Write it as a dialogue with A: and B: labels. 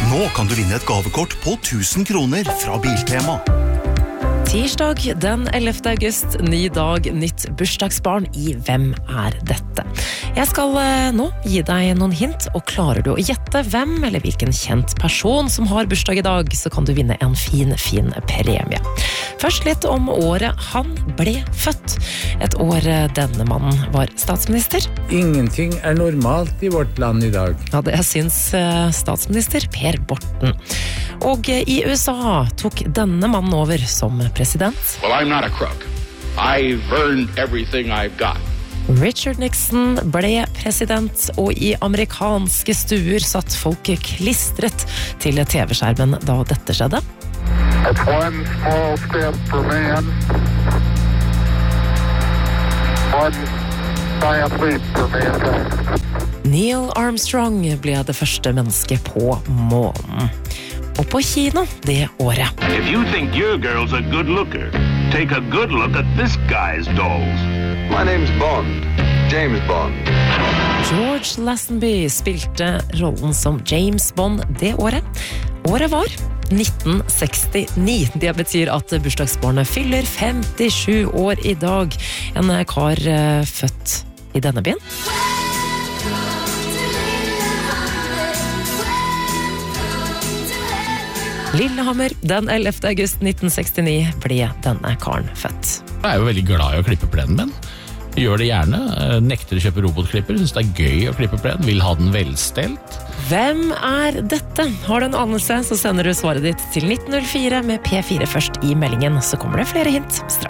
A: Nå kan du vinne et gavekort på 1000 kroner fra Biltema.
B: Tirsdag den 11. august, ny dag, nytt bursdagsbarn i Hvem er dette? Jeg skal nå gi deg noen hint, og klarer du å gjette hvem eller hvilken kjent person som har bursdag i dag, så kan du vinne en fin premie. Først litt om året han ble født. Et år denne mannen var statsminister.
C: Ingenting er normalt i vårt land i dag.
B: Ja, det syns statsminister Per Borten. Og i USA tok denne mannen over som president.
D: Well, I'm not a crook. I've earned everything I've got.
B: Richard Nixon ble president, og i amerikanske stuer satt folk klistret til TV-skjermen da dette skjedde.
E: It's one small step for man. One giant leap for mankind.
B: Neil Armstrong ble det første mennesket på månen. Og på kino det året.
F: If you think your girl's a good looker, take a good look at this guy's dolls.
G: My name's Bond. James Bond.
B: George Lazenby spilte rollen som James Bond det året. Året var 1969. Det betyr at bursdagsbarnet fyller 57 år i dag. En kar født i denne byen. Lillehammer, den 11. august 1969 ble denne karen født.
H: Jeg jo veldig glad i å klippe plenen min. Gjør det gjerne. Nekter å kjøpe robotklipper. Synes det gøy å klippe plenen. Vil ha den velstelt.
B: Hvem er dette? Har du en anelse, så sender du svaret ditt til 1904 med P4 først i meldingen. Så kommer det flere hint straks.